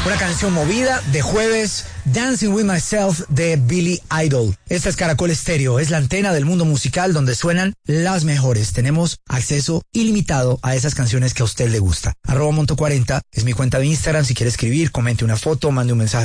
Una canción movida de jueves, Dancing With Myself de Billy Idol. Esta es Caracol Estéreo, es la antena del mundo musical donde suenan las mejores. Tenemos acceso ilimitado a esas canciones que a usted le gusta. @Monto40 es mi cuenta de Instagram. Si quiere escribir, comente una foto, mande un mensaje